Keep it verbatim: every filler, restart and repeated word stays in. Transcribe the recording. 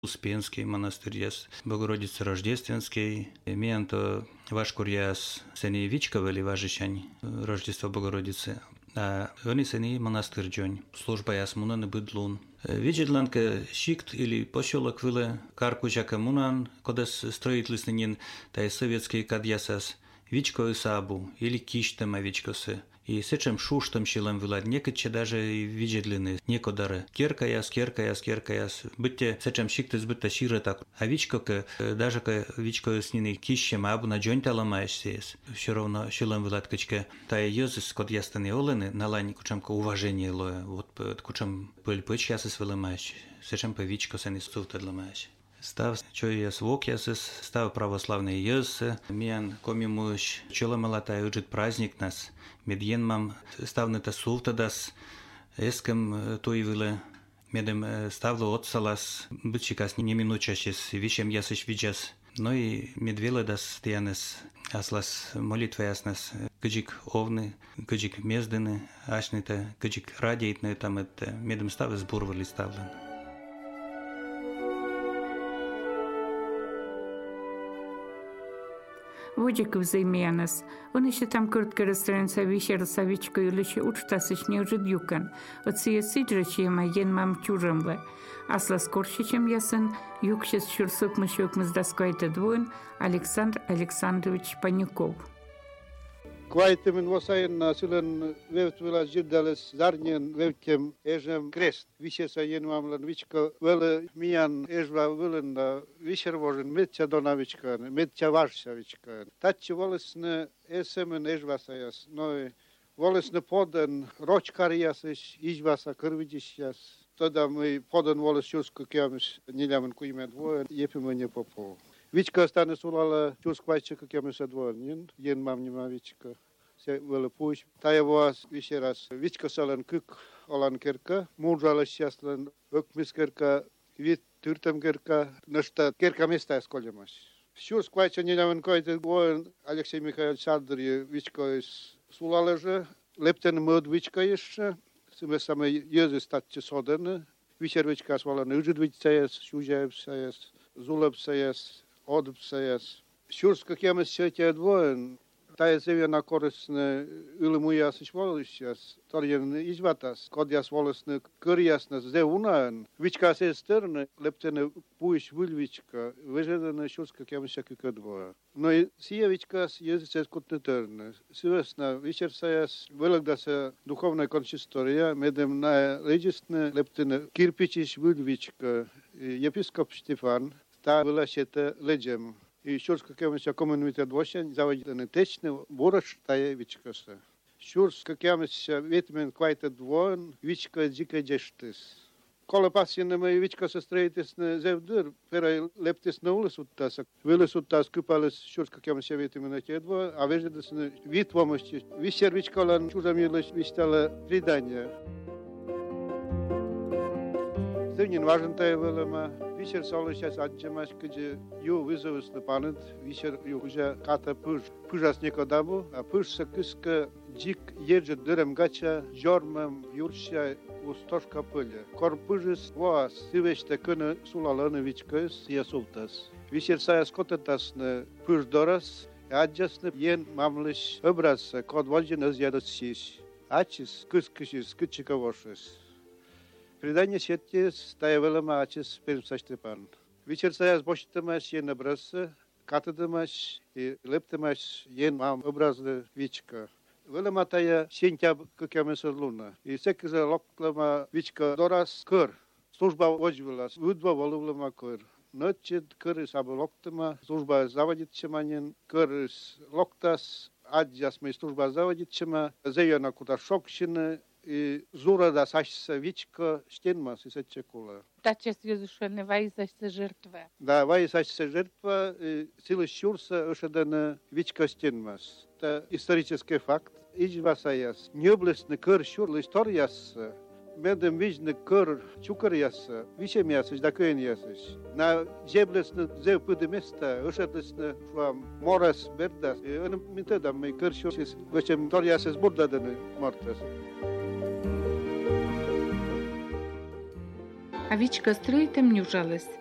Успенский монастырь есть, Богородица Рождественский, миянто Вашкурьяс сени Вичковали Важищань, Рождество Богородицы, а они сени монастырь Джонь, служба ясмунан и быдлун. Виджетланка щикт или поселок выле каркучака мунан, кодес строительственнин, тай советский кадьясас, Вичко и Сабу, или Киштема Вичкосы. И с этим шуштом щелом вылад, некотче даже и виджетлины, некодары. Керкаяс, керкаяс, керкаяс, будьте с этим щиктес, будьте щире так. А Вичко, даже ка Вичко с ними Кищем, абу на джоньта ломаешь сеес. Все равно щелом вылад качка. Тая йозис, код ястаны олены, на лани кучамка уважение лоя. Вот кучам пыльпыч ясес выломаешь. С этим по Вичко сани стуфта ломаешь. Став чояс вокясес, став православный йосы, миян комимуш чоламалатай уджит праздник нас, медьен мам ставнета султадас, эскем туивиле, медем ставло отсалас, бычикас не минучащис, вишем ясыш виджас, но и медвеле дас тианес, аслас молитва яснес, гыджик овны, гыджик мездыны, ашнита, гыджик радиетны там это, медем ставес бурвали ставлен. Вуджик взаимянас. Он еще там коротко расстроился вечер совичкой лишь учтасыч не уже дюкан. От сие сиджачи ма ен мам чужамле. Асла скорше, чем ясен, юкшес чурсук мышок мздоскайта двоен Александр Александрович Панюков. Kvaitemin vosain sylen vevtvila jirdales zarnien vevkem ejem krest. Vishesa jenvamlan vichka vele mian ejva velen vishervojen metja donavichkan, metja varshavichkan. Tatchi volesne esemen ejvasayas, noi volesne poden rochkarias ijvasa krvidishas. Тогда мы подан волос чурску кемеш нилямын куймен воен епимыне попо. Вичка стане сулала чурсквайчика кемеш адворнин, ен мам нима вичка. Se vele puis. Taja vuos viseras Vичка salen kyk olan kerka, muunrala siaslan ökmiskerka, vit tyrtem kerka, nasta kerka mestais koljamas. Чурсквайча нилямын койте воен Алексей Михайлович Садри Вичка is sulaleže, lepten mod Vичка jeszcze. My same jezy stać sodene, Wiserwiczka swalany Ujidwiczca jest, Siuziewca jest, Zulewca jest, Odbca jest. Siurska kiemys sietie dwojen, ta jest na korysne ylmuja się wolicias, torjen izvatas, kodjas wolesne kyrjasne zeunaen, Wiczka się sterne, leptene puish wylwiczka, wyżedene siurska kiemys jakie dwoje. No i Sijewiczka jest jest kutneterne. Sywesna Wiserca jest, wylagda się duchowna konsistoria, medem na legistne leptene kirpičiš wylwiczka, episkop Stefan, ta wyla się te ledziem. I Siurska kiemys komunitет dwosień, zawodne teczne, burasz taje Wiczkasa. Siurska kiemys wietmen kwajte dwojen, Wiczka dzika dziesztys. Kole pasjenne me Wičkasa streitisne zevdur, perai leptis naulis uttas, vilis uttas kypalis Siurska kiemys vietmen kedvo, a vežedisne vitvomosti, viser Wičkalan čuzamilis vistala pridanje. Сырнин важен тая велема, вишер солышас аджамаш, кыджи ю вызовыс лапанет, вишер ю уже ката пыж, пыжас некодабу, а пыжса кыска джик еджи дырем гача, жормем юрша устошка пыля. Кор пыжис воас, сивеште кыны сулаланы Вичкас, ясултас. Вишер саяс котетасны пыж дорас, аджасны ен мамлыш образса, код вольжин азядас сиш. Ачис кыскышис, кычика вошис. Предание сетти тая велема ачис пермса Степан. Вечер саяс бошитамаш ен образса, катадамаш и лептамаш ен мам образы Вичка. Велема тая сентяб кекемесер луна. И секиза локлама Вичка дорас кыр. Служба вожвилас, удва волувлама кыр. Ночет кырыс абы локтама, служба заводит чеманин, кырыс локтас, аджас мы служба заводит чема, зеяна куда шокшины, и зура да сашса Вичка штенмас и сетчекула. Тачес юзушене ваизашься жертва. Да, ваизашься жертва, силы щурса ошедана Вичка штенмас. Это исторический факт. Ижвасаяс. Необлестный кыр щурла историяса. Медем вижны кыр чукарияса. Вишем ясыш, дакоен ясыш. На жеблесны зевпыды места ошедлесны шуам морас бердас. И он митедам мы кыр щурсис. Вешем ториясис бурдаданы мортас. А Вичка строитем не ужалась.